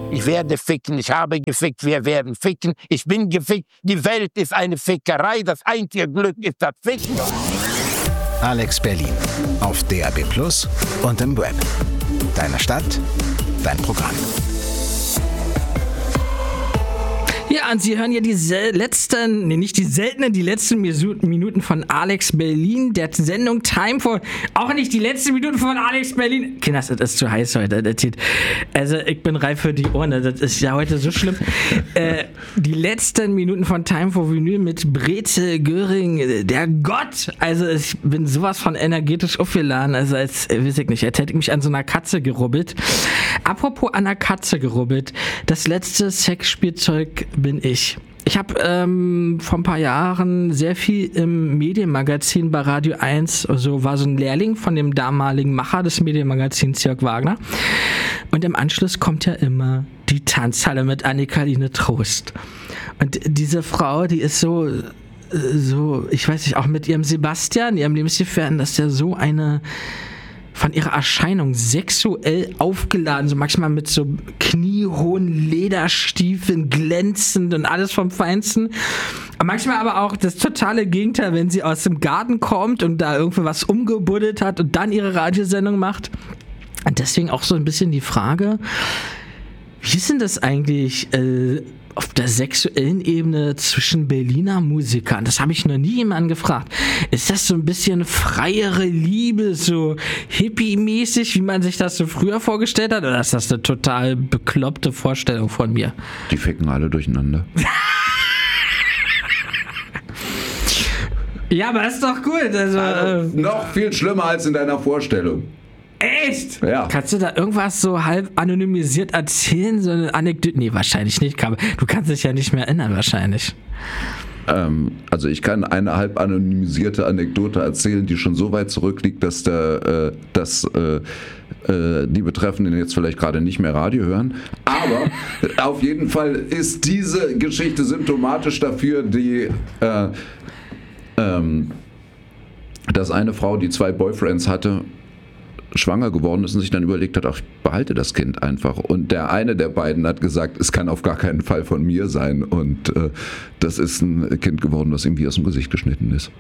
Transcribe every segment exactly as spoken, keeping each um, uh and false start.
Ich werde ficken, ich habe gefickt, wir werden ficken. Ich bin gefickt, die Welt ist eine Fickerei, das einzige Glück ist das Ficken. Alex Berlin auf D A B Plus und im Web. Deine Stadt, dein Programm. Ja, und Sie hören ja die sel- letzten, nee, nicht die seltenen, die letzten Minuten von Alex Berlin, der Sendung Time for, auch nicht die letzten Minuten von Alex Berlin. Kinders, das ist zu heiß heute, das sieht, also ich bin reif für die Ohren, das ist ja heute so schlimm. äh, die letzten Minuten von Time for Vinyl mit Breze Göring, der Gott, also ich bin sowas von energetisch aufgeladen, also als, äh, weiß ich nicht, als hätte ich mich an so einer Katze gerubbelt. Apropos an einer Katze gerubbelt, das letzte Sexspielzeug bin ich. Ich habe ähm, vor ein paar Jahren sehr viel im Medienmagazin bei Radio eins, also war so ein Lehrling von dem damaligen Macher des Medienmagazins, Jörg Wagner. Und im Anschluss kommt ja immer die Tanzhalle mit Annika-Line Trost. Und diese Frau, die ist so, so, ich weiß nicht, auch mit ihrem Sebastian, ihrem Lebensgefährten, dass der so eine von ihrer Erscheinung sexuell aufgeladen, so manchmal mit so kniehohen Lederstiefeln, glänzend und alles vom Feinsten. Manchmal aber auch das totale Gegenteil, wenn sie aus dem Garten kommt und da irgendwie was umgebuddelt hat und dann ihre Radiosendung macht. Und deswegen auch so ein bisschen die Frage, wie ist denn das eigentlich äh, auf der sexuellen Ebene zwischen Berliner Musikern? Das habe ich noch nie jemanden gefragt. Ist das so ein bisschen freiere Liebe, so hippie-mäßig, wie man sich das so früher vorgestellt hat? Oder ist das eine total bekloppte Vorstellung von mir? Die ficken alle durcheinander. Ja, aber ist doch gut. Also, also, äh, noch viel schlimmer als in deiner Vorstellung. Echt? Ja. Kannst du da irgendwas so halb anonymisiert erzählen? So eine Anekdote? Nee, wahrscheinlich nicht. Du kannst dich ja nicht mehr erinnern, wahrscheinlich. Ähm, also ich kann eine halb anonymisierte Anekdote erzählen, die schon so weit zurückliegt, dass, der, äh, dass äh, äh, die Betreffenden jetzt vielleicht gerade nicht mehr Radio hören. Aber auf jeden Fall ist diese Geschichte symptomatisch dafür, die äh, ähm, dass eine Frau, die zwei Boyfriends hatte, schwanger geworden ist und sich dann überlegt hat, ach, ich behalte das Kind einfach. Und der eine der beiden hat gesagt, es kann auf gar keinen Fall von mir sein. Und äh, das ist ein Kind geworden, das irgendwie aus dem Gesicht geschnitten ist.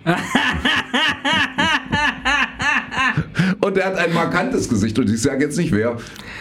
Und er hat ein markantes Gesicht und ich sage jetzt nicht wer.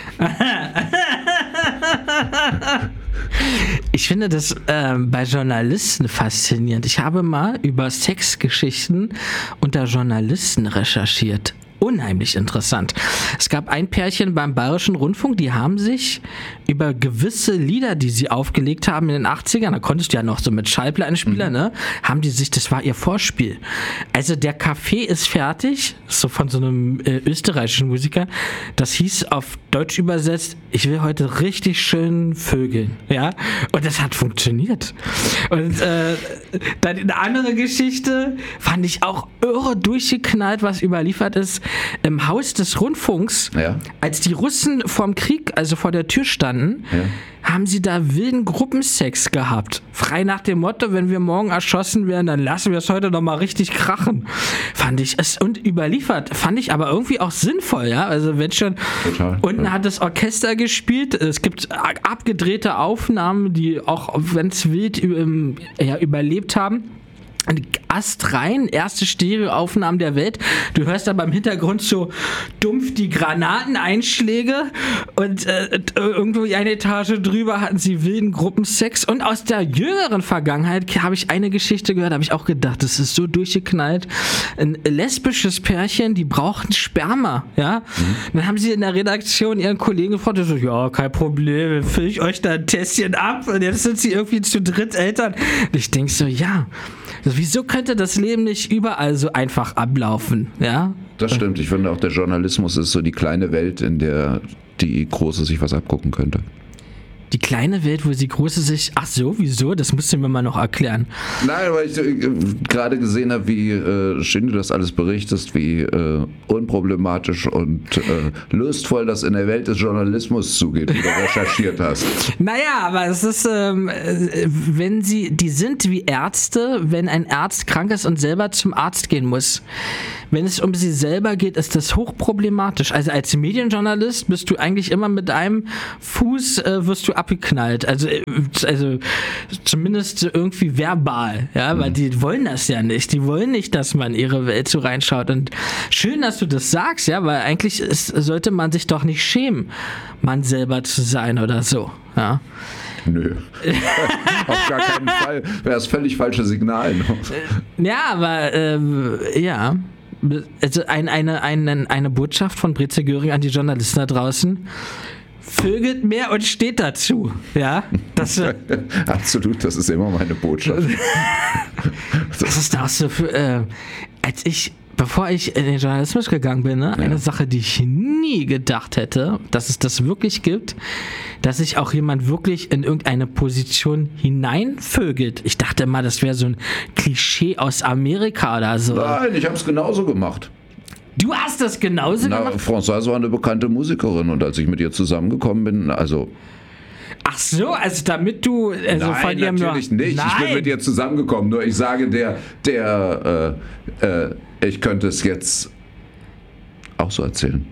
Ich finde das äh, bei Journalisten faszinierend. Ich habe mal über Sexgeschichten unter Journalisten recherchiert. Unheimlich interessant. Es gab ein Pärchen beim Bayerischen Rundfunk, die haben sich über gewisse Lieder, die sie aufgelegt haben in den achtzigern, da konntest du ja noch so mit Schallplattenspieler, mhm. ne, haben die sich, das war ihr Vorspiel. Also der Kaffee ist fertig, so von so einem äh, österreichischen Musiker, das hieß auf Deutsch übersetzt, ich will heute richtig schön vögeln, ja, und das hat funktioniert. Und äh, dann eine andere Geschichte, fand ich auch irre durchgeknallt, was überliefert ist, im Haus des Rundfunks, ja. Als die Russen vorm Krieg, also vor der Tür standen, ja. haben sie da wilden Gruppensex gehabt. Frei nach dem Motto, wenn wir morgen erschossen werden, dann lassen wir es heute noch mal richtig krachen. Fand ich es, und überliefert, fand ich aber irgendwie auch sinnvoll, ja. Also wenn schon, total, unten ja. hat das Orchester gespielt, es gibt abgedrehte Aufnahmen, die auch, wenn es wild ja, überlebt haben. Astrein, erste Stereoaufnahmen der Welt. Du hörst aber im Hintergrund so dumpf die Granateneinschläge und äh, irgendwo eine Etage drüber hatten sie wilden Gruppensex. Und aus der jüngeren Vergangenheit habe ich eine Geschichte gehört, habe ich auch gedacht, das ist so durchgeknallt. Ein lesbisches Pärchen, die brauchten Sperma, ja. Mhm. Dann haben sie in der Redaktion ihren Kollegen gefragt, so, ja, kein Problem, fülle ich euch da ein Tässchen ab und jetzt sind sie irgendwie zu dritt Eltern. Und ich denke so, ja, wieso könnte das Leben nicht überall so einfach ablaufen, ja? Das stimmt. Ich finde auch, der Journalismus ist so die kleine Welt, in der die Große sich was abgucken könnte. Die kleine Welt, wo die Große sich... Ach so, wieso? Das musst du mir mal noch erklären. Nein, weil ich äh, gerade gesehen habe, wie äh, schön du das alles berichtest, wie äh, unproblematisch und äh, lustvoll das in der Welt des Journalismus zugeht, wie du recherchiert hast. Naja, aber es ist, ähm, wenn sie... Die sind wie Ärzte, wenn ein Arzt krank ist und selber zum Arzt gehen muss. wenn es um sie selber geht, ist das hochproblematisch. Also als Medienjournalist bist du eigentlich immer mit einem Fuß äh, wirst du abgeknallt. Also, äh, also zumindest irgendwie verbal, ja, weil die wollen das ja nicht. Die wollen nicht, dass man ihre Welt so reinschaut. Und schön, dass du das sagst, ja, weil eigentlich ist, sollte man sich doch nicht schämen, man selber zu sein oder so, ja. Nö. Auf gar keinen Fall. Wäre das völlig falsche Signal. Ne? Ja, aber äh, ja. Also ein, eine, eine, eine Botschaft von Breze Göring an die Journalisten da draußen. Vögelt mehr und steht dazu. Ja, das, absolut, das ist immer meine Botschaft. Das ist auch so für, äh, als ich Bevor ich in den Journalismus gegangen bin, ne, ja. eine Sache, die ich nie gedacht hätte, dass es das wirklich gibt, dass sich auch jemand wirklich in irgendeine Position hineinvögelt. Ich dachte mal, das wäre so ein Klischee aus Amerika oder so. Nein, ich habe es genauso gemacht. Du hast das genauso Na, gemacht? Françoise war eine bekannte Musikerin und als ich mit ihr zusammengekommen bin, also... Ach so, also damit du also Nein, von ihrem natürlich nicht. Nein. Ich bin mit ihr zusammengekommen. Nur ich sage, der, der, äh, äh, ich könnte es jetzt auch so erzählen.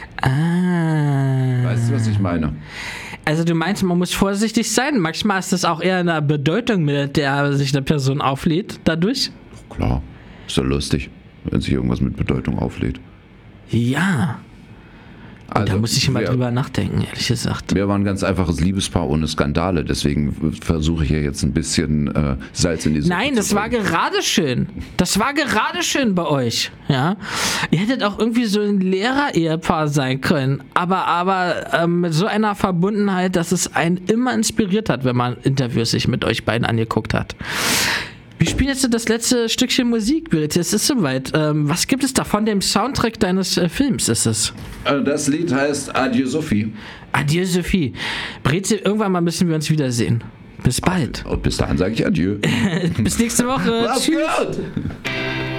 Ah. Weißt du, was ich meine? Also du meinst, man muss vorsichtig sein. Manchmal ist das auch eher eine Bedeutung, mit der sich eine Person auflädt dadurch. Klar, ist doch lustig, wenn sich irgendwas mit Bedeutung auflädt. Ja. Also, da muss ich mal wir, drüber nachdenken, ehrlich gesagt. Wir waren ein ganz einfaches Liebespaar ohne Skandale, deswegen versuche ich hier jetzt ein bisschen äh, Salz in die Suppe Nein, das zu war gerade schön. Das war gerade schön bei euch. Ja, ihr hättet auch irgendwie so ein Lehrer-Ehepaar sein können, aber, aber ähm, mit so einer Verbundenheit, dass es einen immer inspiriert hat, wenn man Interviews sich mit euch beiden angeguckt hat. Wir spielen jetzt das letzte Stückchen Musik, Birgit. Es ist soweit. Ähm, was gibt es da von dem Soundtrack deines äh, Films? Ist es? Das Lied heißt Adieu Sophie. Adieu Sophie. Breze, irgendwann mal müssen wir uns wiedersehen. Bis bald. Und bis dahin sage ich Adieu. Bis nächste Woche. Mach's Tschüss. gut.